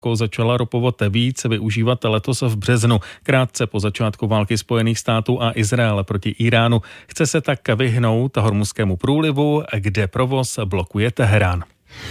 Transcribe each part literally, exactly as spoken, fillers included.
začala ropovod víc využívat letos v březnu, krátce po začátku války Spojených států a Izraele proti Iránu. Chce se tak vyhnout Hormuzskému průlivu, kde provoz blokuje Teherán.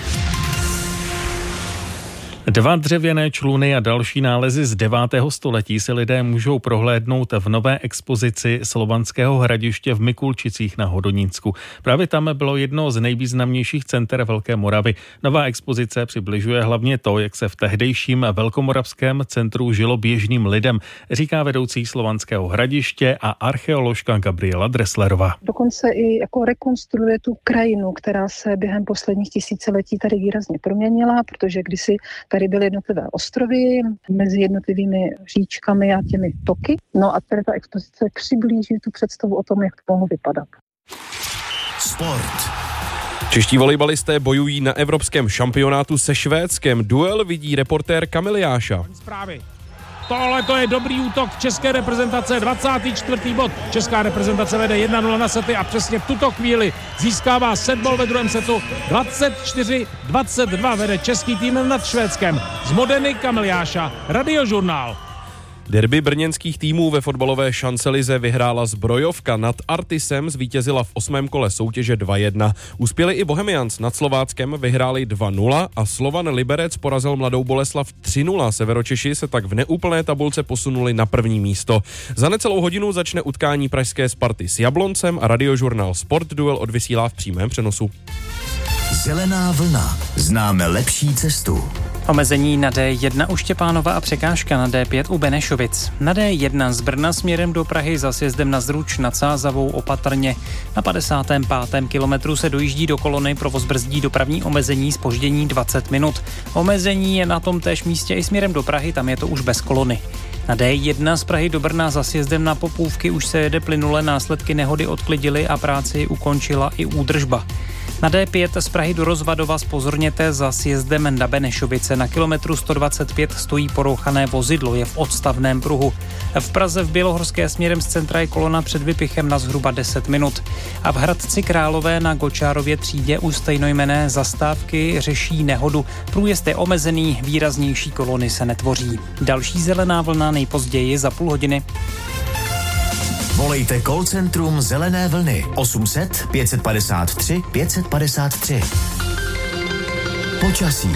Dva dřevěné čluny a další nálezy z devátého století si lidé můžou prohlédnout v nové expozici Slovanského hradiště v Mikulčicích na Hodonínsku. Právě tam bylo jedno z nejvýznamnějších center Velké Moravy. Nová expozice přibližuje hlavně to, jak se v tehdejším velkomoravském centru žilo běžným lidem, říká vedoucí Slovanského hradiště a archeoložka Gabriela Dresslerová. Dokonce i jako rekonstruuje tu krajinu, která se během posledních tisíciletí tady výrazně proměnila, protože kdysi tady byly jednotlivé ostrovy mezi jednotlivými říčkami a těmi toky. No a tady ta expozice přiblíží tu představu o tom, jak to mohlo vypadat. Sport. Čeští volejbalisté bojují na evropském šampionátu se Švédskem. Duel vidí reportér Kamil Jáša. Tohle to je dobrý útok české reprezentace, dvacátý čtvrtý bod. Česká reprezentace vede jedna nula na sety a přesně v tuto chvíli získává setball ve druhém setu. dvacet čtyři dvacet dva vede český tým nad Švédskem. Z Modeny Kamil Jáša, Radiožurnál. Derby brněnských týmů ve fotbalové šancelize vyhrála Zbrojovka. Nad Artisem zvítězila v osmém kole soutěže dva jedna. Uspěli i Bohemians, nad Slováckem vyhráli dva nula a Slovan Liberec porazil Mladou Boleslav tři nula. Severočeši se tak v neúplné tabulce posunuli na první místo. Za necelou hodinu začne utkání pražské Sparty s Jabloncem a Radiožurnál Sport Duel odvysílá v přímém přenosu. Zelená vlna. Známe lepší cestu. Omezení na D jedna u Štěpánova a překážka na D pět u Benešovic. Na D jedna z Brna směrem do Prahy za sjezdem na Zruč nad Sázavou opatrně. Na padesátém pátém kilometru se dojíždí do kolony, provoz brzdí dopravní omezení, zpoždění dvacet minut. Omezení je na tom též místě i směrem do Prahy, tam je to už bez kolony. Na D jedna z Prahy do Brna za sjezdem na Popůvky už se jede plynule, následky nehody odklidily a práci ukončila i údržba. Na D pět z Prahy do Rozvadova zpozorněte za sjezdem na Benešovice. Na kilometru sto dvacet pět stojí porouchané vozidlo, je v odstavném pruhu. V Praze v Bělohorské směrem z centra je kolona před Vypichem na zhruba deset minut. A v Hradci Králové na Gočárově třídě u stejnojmenné zastávky řeší nehodu. Průjezd je omezený, výraznější kolony se netvoří. Další zelená vlna nejpozději za půl hodiny. Volejte call centrum Zelené vlny osm set pět padesát tři pět padesát tři. Počasí.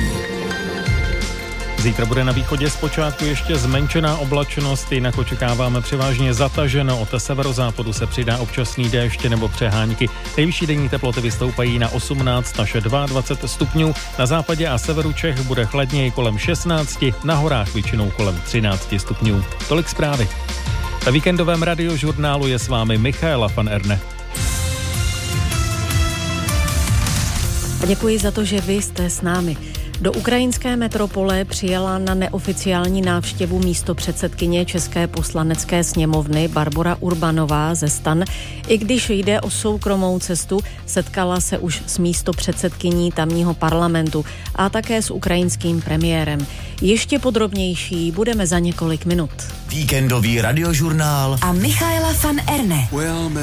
Zítra bude na východě zpočátku ještě zmenšená oblačnost, jinak očekáváme převážně zataženo. Od severozápadu se přidá občasný déšť nebo přehánky. Nejvyšší denní teploty vystoupají na osmnáct až dvacet dva stupňů. Na západě a severu Čech bude chladněji kolem šestnáct, na horách většinou kolem třináct stupňů. Tolik zprávy. Ve víkendovém Radiožurnálu je s vámi Michaela van Erne. A děkuji za to, že vy jste s námi. Do ukrajinské metropole přijela na neoficiální návštěvu místopředsedkyně České poslanecké sněmovny Barbora Urbanová ze STAN. I když jde o soukromou cestu, setkala se už s místopředsedkyní tamního parlamentu a také s ukrajinským premiérem. Ještě podrobnější budeme za několik minut. Víkendový Radiožurnál a Michaela van Erne.